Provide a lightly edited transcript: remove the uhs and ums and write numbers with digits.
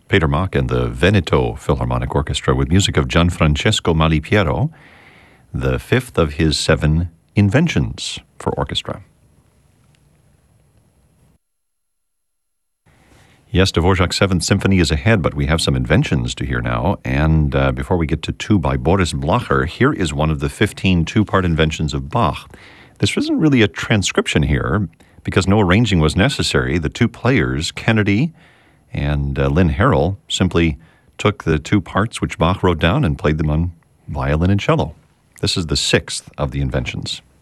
Peter Mach and the Veneto Philharmonic Orchestra with music of Gianfrancesco Malipiero, the fifth of his 7 inventions for orchestra. Yes, Dvorak's 7th Symphony is ahead, but we have some inventions to hear now. And before we get to 2 by Boris Blacher, here is one of the 15 two-part inventions of Bach. This isn't really a transcription here, because no arranging was necessary. The 2 players, Kennedy and Lynn Harrell, simply took the 2 parts which Bach wrote down and played them on violin and cello. This is the 6th of the inventions.